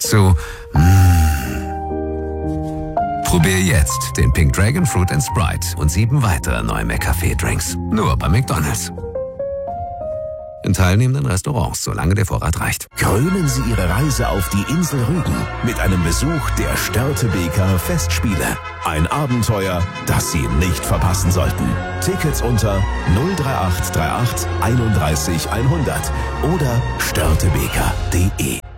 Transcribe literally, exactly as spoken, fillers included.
zu mm. Probier jetzt den Pink Dragon Fruit and Sprite und sieben weitere neue McCafé-Drinks. Nur bei McDonald's. In teilnehmenden Restaurants, solange der Vorrat reicht. Krönen Sie Ihre Reise auf die Insel Rügen mit einem Besuch der Störtebeker Festspiele. Ein Abenteuer, das Sie nicht verpassen sollten. Tickets unter null drei acht drei acht einunddreißig hundert oder störtebeker punkt de.